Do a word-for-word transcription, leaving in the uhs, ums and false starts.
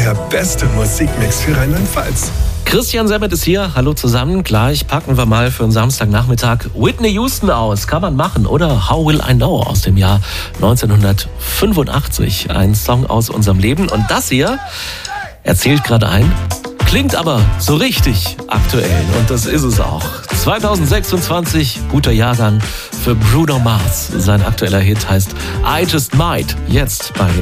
der beste Musikmix für Rheinland-Pfalz. Christian Semmert ist hier. Hallo zusammen. Gleich packen wir mal für einen Samstagnachmittag Whitney Houston aus. Kann man machen, oder? How Will I Know aus dem Jahr neunzehnhundertfünfundachtzig. Ein Song aus unserem Leben. Und das hier erzählt gerade ein, klingt aber so richtig aktuell. Und das ist es auch. zweitausendsechsundzwanzig, guter Jahrgang für Bruno Mars. Sein aktueller Hit heißt I Just Might. Jetzt bei